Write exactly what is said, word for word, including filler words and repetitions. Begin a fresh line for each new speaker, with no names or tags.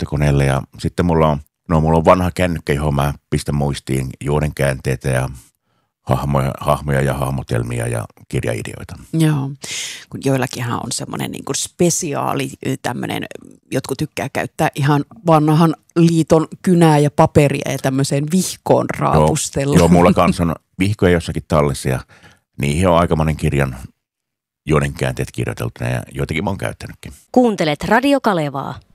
tietokoneelle ja sitten mulla on, no mulla on vanha kännykkä, johon mä pistän muistiin juonenkäänteitä ja hahmoja, hahmoja ja hahmotelmia ja kirjaideoita.
Joo, kun joillakinhan on semmoinen niin kuin spesiaali tämmöinen, jotkut tykkää käyttää ihan vanhan liiton kynää ja paperia ja tämmöiseen vihkoon raapustella.
Joo, joo, mulla kanssa on vihkoja jossakin tallessa ja niihin on aikamoinen kirjan juonenkäänteet kirjoiteltuna ja joitakin mä oon käyttänytkin.
Kuuntelet Radio Kalevaa.